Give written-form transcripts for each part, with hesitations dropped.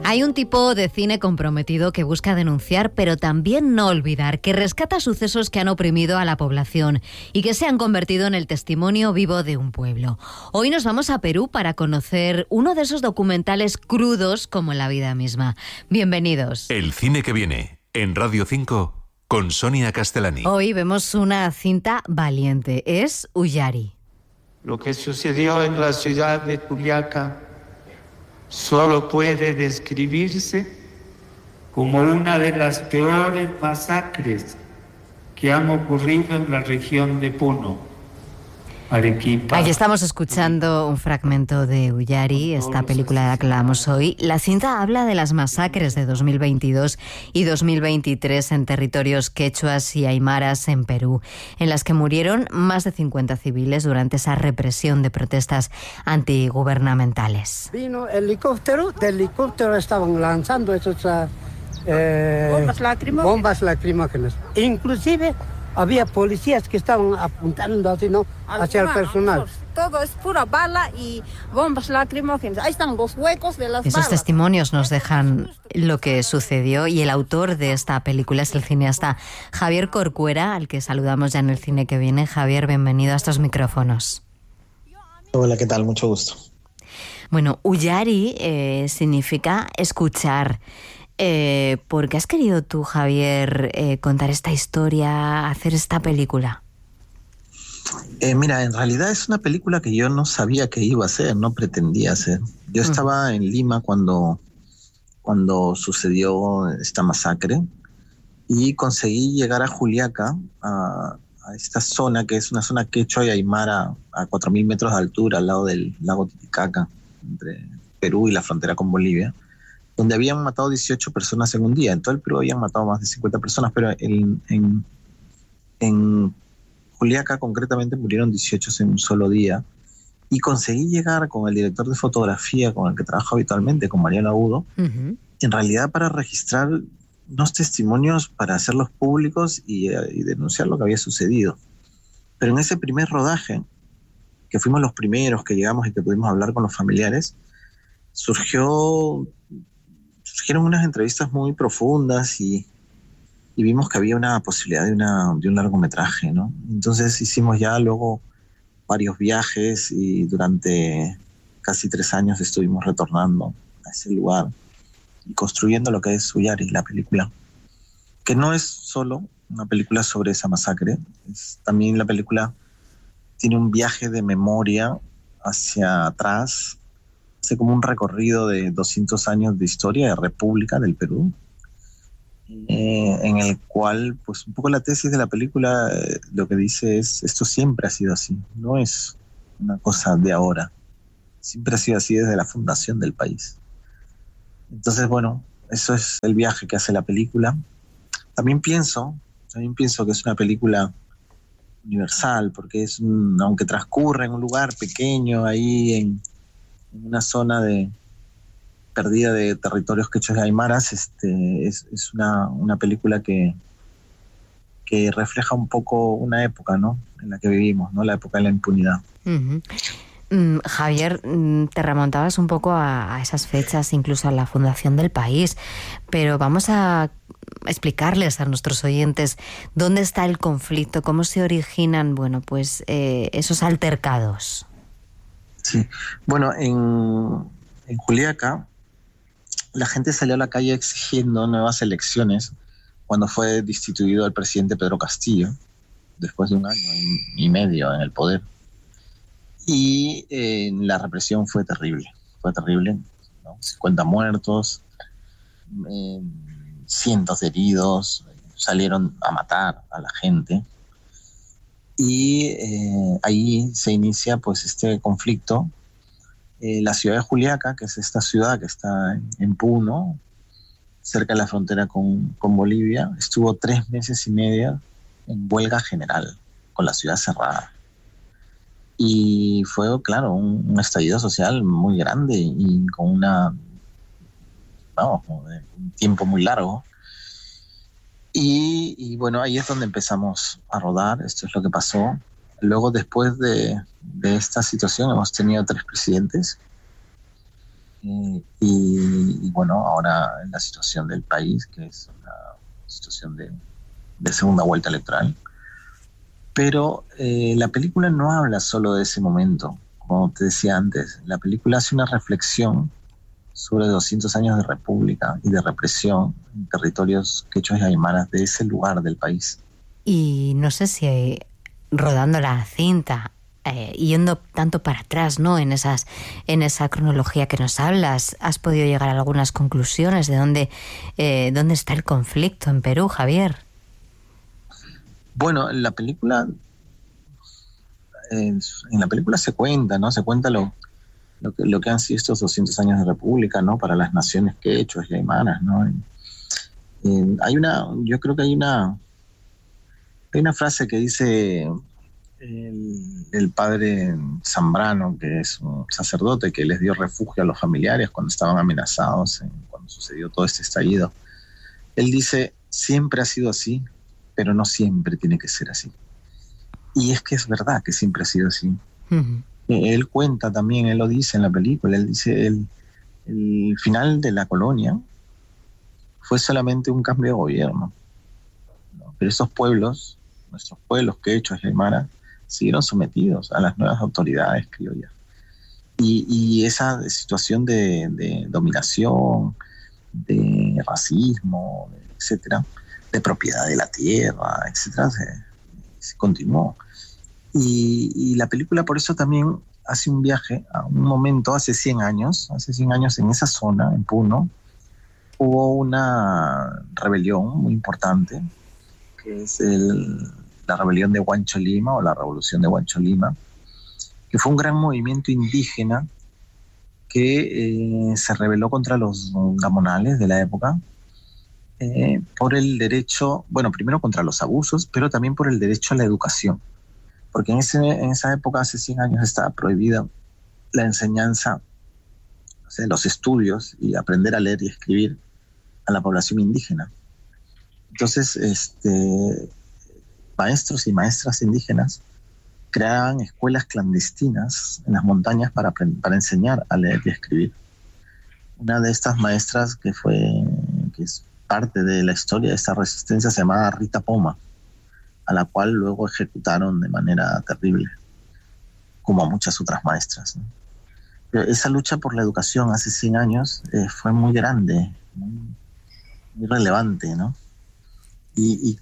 Hay un tipo de cine comprometido que busca denunciar, pero también no olvidar, que rescata sucesos que han oprimido a la población y que se han convertido en el testimonio vivo de un pueblo. Hoy nos vamos a Perú para conocer uno de esos documentales crudos como la vida misma. Bienvenidos. El cine que viene, en Radio 5, con Sonia Castellani. Hoy vemos una cinta valiente, es Ullari. Lo que sucedió en la ciudad de Juliaca solo puede describirse como una de las peores masacres que han ocurrido en la región de Puno, Arequipa. Aquí estamos escuchando un fragmento de Ullari, esta película de la que hablamos hoy. La cinta habla de las masacres de 2022 y 2023 en territorios quechuas y aymaras en Perú, en las que murieron más de 50 civiles durante esa represión de protestas antigubernamentales. Vino helicóptero, del helicóptero estaban lanzando esos bombas lacrimógenas. Inclusive había policías que estaban apuntando así, ¿no?, hacia el personal. Todo es pura bala y bombas lacrimógenas. Ahí están los huecos de las balas. Esos testimonios nos dejan lo que sucedió, y el autor de esta película es el cineasta Javier Corcuera, al que saludamos ya en el cine que viene. Javier, bienvenido a estos micrófonos. Hola, ¿qué tal? Mucho gusto. Bueno, Ullari significa escuchar. ¿Por qué has querido tú, Javier, contar esta historia, hacer esta película? Mira, en realidad es una película que yo no sabía que iba a hacer, no pretendía hacer. Yo estaba en Lima cuando sucedió esta masacre, y conseguí llegar a Juliaca, a esta zona que es una zona quechua y aymara a 4.000 metros de altura, al lado del lago Titicaca, entre Perú y la frontera con Bolivia, donde habían matado 18 personas en un día. En todo el Perú habían matado más de 50 personas, pero en Juliaca concretamente murieron 18 en un solo día. Y conseguí llegar con el director de fotografía con el que trabajo habitualmente, con Mariano Agudo, en realidad para registrar unos testimonios, para hacerlos públicos y denunciar lo que había sucedido. Pero en ese primer rodaje, que fuimos los primeros que llegamos y que pudimos hablar con los familiares, surgieron unas entrevistas muy profundas y vimos que había una posibilidad de un largometraje, ¿no? Entonces hicimos ya luego varios viajes, y durante casi 3 años estuvimos retornando a ese lugar y construyendo lo que es Ullari, la película, que no es solo una película sobre esa masacre, también la película tiene un viaje de memoria hacia atrás. Hace como un recorrido de 200 años de historia de República del Perú, en el cual, pues un poco la tesis de la película lo que dice es: esto siempre ha sido así, no es una cosa de ahora, siempre ha sido así desde la fundación del país. Entonces, bueno, eso es el viaje que hace la película. También pienso que es una película universal, porque aunque transcurre en un lugar pequeño ahí en una zona perdida de territorios quechuas y aymaras, es una película que refleja un poco una época, ¿no?, en la que vivimos, ¿no?, la época de la impunidad. Javier, te remontabas un poco a esas fechas, incluso a la fundación del país, pero vamos a explicarles a nuestros oyentes dónde está el conflicto, cómo se originan, bueno, pues esos altercados. Sí, bueno, en Juliaca la gente salió a la calle exigiendo nuevas elecciones cuando fue destituido el presidente Pedro Castillo, después de 1 año y medio en el poder. Y la represión fue terrible, ¿no? 50 muertos, cientos de heridos, salieron a matar a la gente. Y ahí se inicia pues este conflicto. La ciudad de Juliaca, que es esta ciudad que está en Puno, cerca de la frontera con Bolivia, estuvo 3 meses y medio en huelga general, con la ciudad cerrada. Y fue, claro, un estallido social muy grande y con un tiempo muy largo. Y bueno, ahí es donde empezamos a rodar. Esto es lo que pasó. Luego, después de esta situación, hemos tenido 3 presidentes. Y bueno, ahora en la situación del país, que es una situación de segunda vuelta electoral. Pero la película no habla solo de ese momento, como te decía antes. La película hace una reflexión sobre 200 años de república y de represión en territorios quechuas y aymaras de ese lugar del país. Y no sé si rodando la cinta, yendo tanto para atrás, ¿no? En esa cronología que nos hablas, has podido llegar a algunas conclusiones de dónde está el conflicto en Perú, Javier. Bueno, en la película se cuenta, ¿no? Se cuenta lo que han sido estos 200 años de república, ¿no? Para las naciones quechuas y aymaras, ¿no? Yo creo que hay una frase que dice el padre Zambrano, que es un sacerdote que les dio refugio a los familiares cuando estaban amenazados, cuando sucedió todo este estallido. Él dice: siempre ha sido así, pero no siempre tiene que ser así. Y es que es verdad que siempre ha sido así. Uh-huh. Él cuenta también, él lo dice en la película, él dice el final de la colonia fue solamente un cambio de gobierno, ¿no? Pero esos pueblos, nuestros pueblos quechuas y aymaras, siguieron sometidos a las nuevas autoridades criollas. Y esa situación de dominación, de racismo, etcétera, de propiedad de la tierra, etcétera, se continuó. Y la película por eso también hace un viaje a un momento hace 100 años en esa zona, en Puno, hubo una rebelión muy importante, que es la rebelión de Huancho Lima, o la revolución de Huancho Lima, que fue un gran movimiento indígena que se rebeló contra los gamonales de la época, por el derecho, bueno, primero contra los abusos, pero también por el derecho a la educación. Porque en esa época, hace 100 años, estaba prohibida la enseñanza, o sea, los estudios y aprender a leer y escribir a la población indígena. Entonces, maestros y maestras indígenas creaban escuelas clandestinas en las montañas para enseñar a leer y escribir. Una de estas maestras que es parte de la historia de esta resistencia se llamaba Rita Poma, a la cual luego ejecutaron de manera terrible, como a muchas otras maestras, ¿no? Pero esa lucha por la educación hace 100 años fue muy grande, muy relevante, ¿no? Y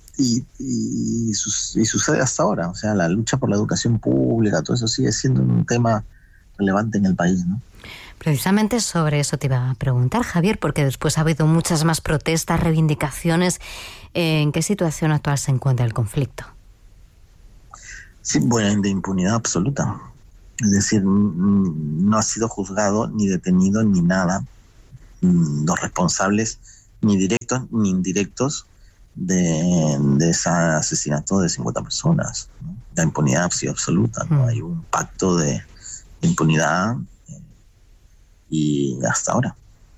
sucede hasta ahora. O sea, la lucha por la educación pública, todo eso sigue siendo un tema relevante en el país, ¿no? Precisamente sobre eso te iba a preguntar, Javier, porque después ha habido muchas más protestas, reivindicaciones. ¿En qué situación actual se encuentra el conflicto? Sí, bueno, de impunidad absoluta. Es decir, no ha sido juzgado, ni detenido, ni nada los responsables, ni directos ni indirectos, de ese asesinato de 50 personas, ¿no? La impunidad ha sido absoluta, ¿no? Hay un pacto de impunidad y hasta ahora.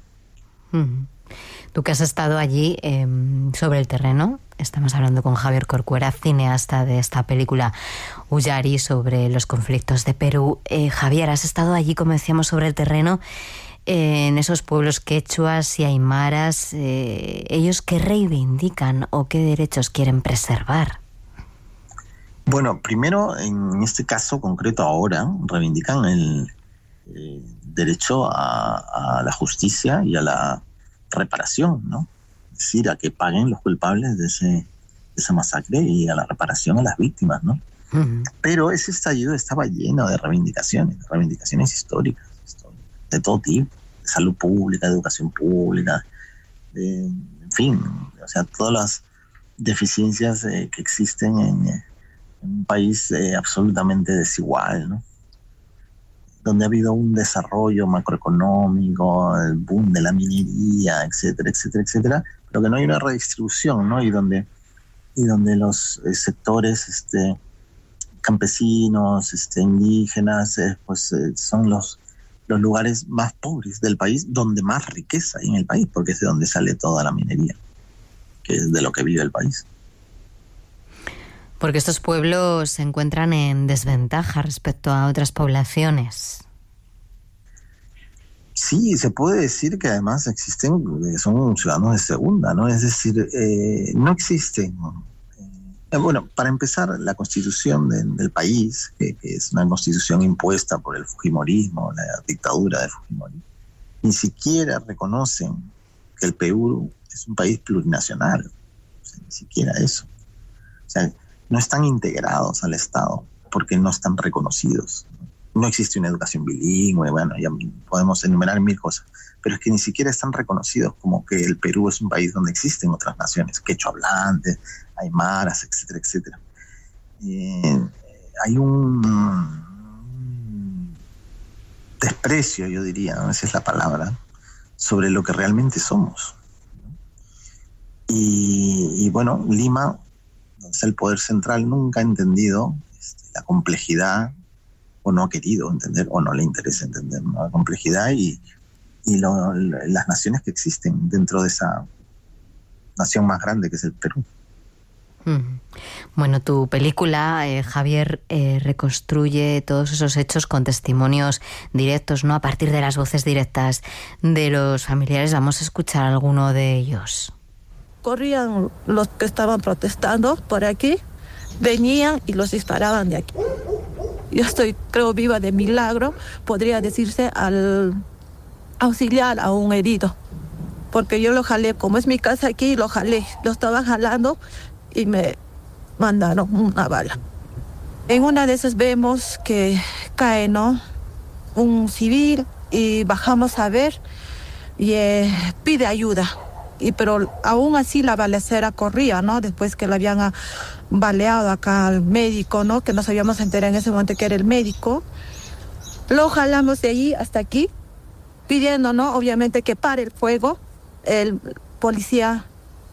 Tú que has estado allí sobre el terreno, estamos hablando con Javier Corcuera, cineasta de esta película Ullari sobre los conflictos de Perú. Javier, has estado allí, como decíamos, sobre el terreno, en esos pueblos quechuas y aymaras. ¿Ellos qué reivindican o qué derechos quieren preservar? Bueno, primero, en este caso concreto ahora, reivindican el derecho a la justicia y a la reparación, ¿no? Es decir, a que paguen los culpables de esa masacre y a la reparación a las víctimas, ¿no? Uh-huh. Pero ese estallido estaba lleno de reivindicaciones históricas, de todo tipo, de salud pública, de educación pública, en fin, o sea, todas las deficiencias que existen en un país absolutamente desigual, ¿no? Donde ha habido un desarrollo macroeconómico, el boom de la minería, etcétera, etcétera, etcétera, pero que no hay una redistribución, ¿no? Y donde los sectores campesinos, indígenas, son los lugares más pobres del país, donde más riqueza hay en el país, porque es de donde sale toda la minería, que es de lo que vive el país. Porque estos pueblos se encuentran en desventaja respecto a otras poblaciones. Sí, se puede decir que además existen, son ciudadanos de segunda, ¿no? Es decir, no existen. Bueno, para empezar, la constitución del país, que es una constitución impuesta por el fujimorismo, la dictadura de Fujimori, ni siquiera reconocen que el Perú es un país plurinacional. O sea, ni siquiera eso. O sea, no están integrados al Estado porque no están reconocidos. No existe una educación bilingüe, bueno, ya podemos enumerar 1000 cosas, pero es que ni siquiera están reconocidos como que el Perú es un país donde existen otras naciones, quechua hablantes, aymaras, etcétera, etcétera. Hay un desprecio, yo diría, ¿no? Esa es la palabra, sobre lo que realmente somos. Y bueno, Lima, donde está el poder central, nunca ha entendido la complejidad, o no ha querido entender, o no le interesa entender, ¿no? La complejidad y las naciones que existen dentro de esa nación más grande que es el Perú. Bueno, tu película, Javier, reconstruye todos esos hechos con testimonios directos, ¿no? A partir de las voces directas de los familiares. Vamos a escuchar alguno de ellos. Corrían los que estaban protestando por aquí, venían y los disparaban de aquí. Yo estoy, creo, viva de milagro, podría decirse, al auxiliar a un herido. Porque yo lo jalé, como es mi casa aquí, lo jalé. Lo estaba jalando y me mandaron una bala. En una de esas vemos que cae, ¿no?, un civil y bajamos a ver y pide ayuda. Pero aún así la balacera corría, ¿no? Después que le habían baleado acá al médico, ¿no? Que nos habíamos enterado en ese momento que era el médico. Lo jalamos de allí hasta aquí, pidiendo, ¿no?, obviamente que pare el fuego. El policía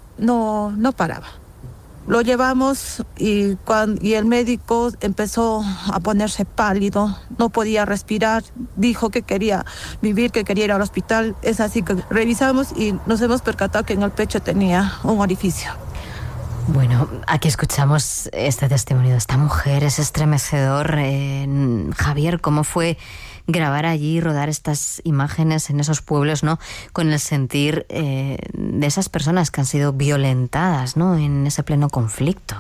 no paraba. Lo llevamos y el médico empezó a ponerse pálido, no podía respirar, dijo que quería vivir, que quería ir al hospital. Es así que revisamos y nos hemos percatado que en el pecho tenía un orificio. Bueno, aquí escuchamos este testimonio de esta mujer, es estremecedor. Javier, ¿cómo fue grabar allí, rodar estas imágenes en esos pueblos, ¿no?, con el sentir de esas personas que han sido violentadas, ¿no?, en ese pleno conflicto?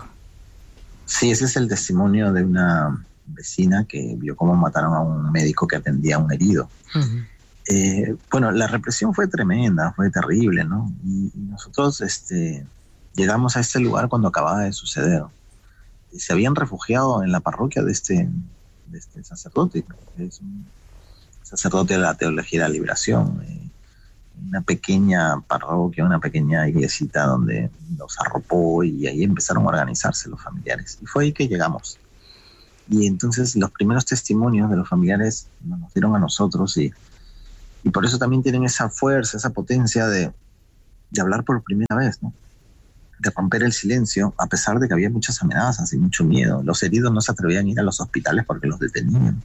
Sí, ese es el testimonio de una vecina que vio cómo mataron a un médico que atendía a un herido. Uh-huh. Bueno, la represión fue tremenda, fue terrible, ¿no? Y nosotros llegamos a este lugar cuando acababa de suceder. Se habían refugiado en la parroquia de este sacerdote, que es un sacerdote de la Teología de la Liberación, una pequeña parroquia, una pequeña iglesita donde los arropó y ahí empezaron a organizarse los familiares. Y fue ahí que llegamos. Y entonces los primeros testimonios de los familiares nos dieron a nosotros y por eso también tienen esa fuerza, esa potencia de hablar por primera vez, ¿no?, de romper el silencio, a pesar de que había muchas amenazas y mucho miedo. Los heridos no se atrevían a ir a los hospitales porque los detenían.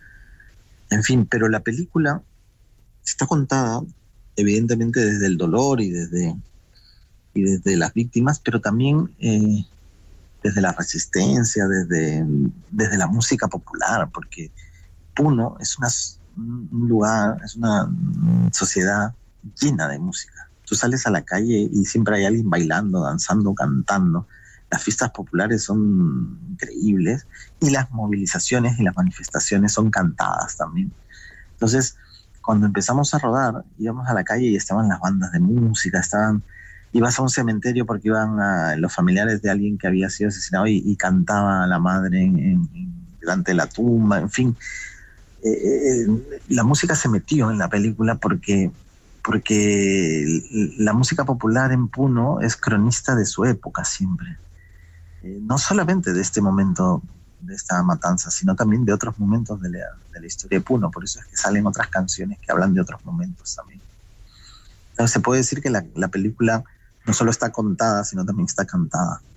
En fin, pero la película está contada evidentemente desde el dolor y desde las víctimas, pero también desde la resistencia, desde la música popular, porque Puno es un lugar, es una sociedad llena de música. Tú sales a la calle y siempre hay alguien bailando, danzando, cantando. Las fiestas populares son increíbles y las movilizaciones y las manifestaciones son cantadas también. Entonces, cuando empezamos a rodar, íbamos a la calle y estaban las bandas de música, ibas a un cementerio porque iban los familiares de alguien que había sido asesinado y cantaba a la madre delante de la tumba, en fin. La música se metió en la película porque la música popular en Puno es cronista de su época siempre. No solamente de este momento, de esta matanza, sino también de otros momentos de la historia de Puno. Por eso es que salen otras canciones que hablan de otros momentos también. Entonces se puede decir que la película no solo está contada, sino también está cantada.